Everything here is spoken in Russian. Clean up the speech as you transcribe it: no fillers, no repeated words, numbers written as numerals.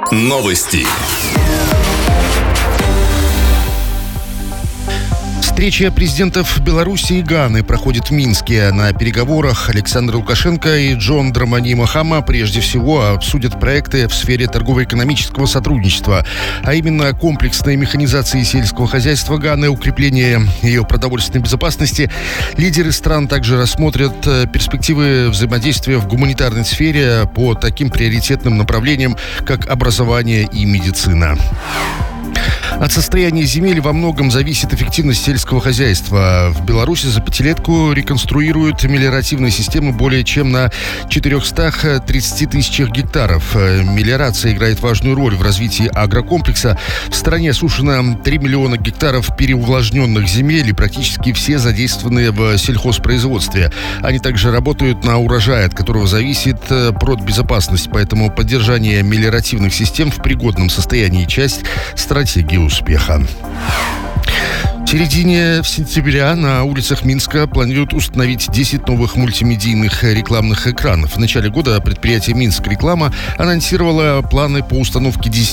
Новости. Встреча президентов Беларуси и Ганы проходит в Минске. На переговорах Александр Лукашенко и Джон Драмани Махама прежде всего обсудят проекты в сфере торгово-экономического сотрудничества, а именно комплексной механизации сельского хозяйства Ганы, укрепление ее продовольственной безопасности. Лидеры стран также рассмотрят перспективы взаимодействия в гуманитарной сфере по таким приоритетным направлениям, как образование и медицина. От состояния земель во многом зависит эффективность сельского хозяйства. В Беларуси за пятилетку реконструируют мелиоративные системы более чем на 430 тысячах гектаров. Мелиорация играет важную роль в развитии агрокомплекса. В стране осушено 3 миллиона гектаров переувлажненных земель, и практически все задействованы в сельхозпроизводстве. Они также работают на урожай, от которого зависит продбезопасность. Поэтому поддержание мелиоративных систем в пригодном состоянии – часть стратегии успеха. В середине сентября на улицах Минска планируют установить 10 новых мультимедийных рекламных экранов. В начале года предприятие «Минск Реклама» анонсировало планы по установке 10